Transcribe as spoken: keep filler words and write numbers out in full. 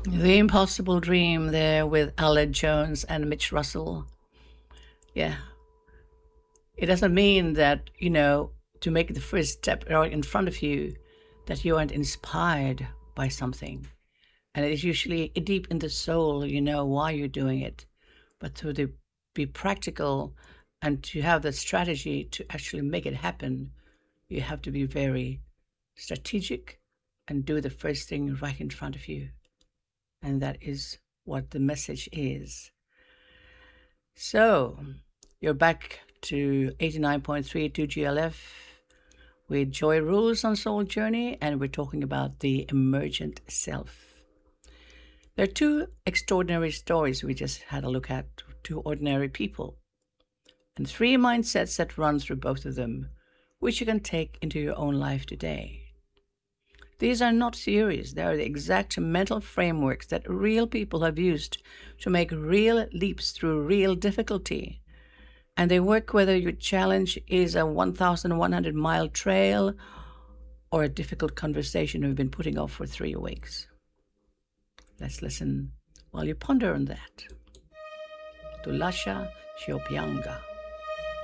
The Impossible Dream there with Aled Jones and Mitch Russell. Yeah. It doesn't mean that, you know, to make the first step right in front of you, that you aren't inspired by something. And it is usually deep in the soul, you know why you're doing it. But to the, be practical and to have the strategy to actually make it happen, you have to be very strategic and do the first thing right in front of you. And that is what the message is. So, you're back to eighty-nine point three two G L F with Joy Rules on Soul Journey, and we're talking about the emergent self. There are two extraordinary stories we just had a look at, two ordinary people, and three mindsets that run through both of them, which you can take into your own life today. These are not theories, they are the exact mental frameworks that real people have used to make real leaps through real difficulty. And they work whether your challenge is a one thousand one hundred mile trail or a difficult conversation we've been putting off for three weeks. Let's listen while you ponder on that. Tulasha Shiopianga.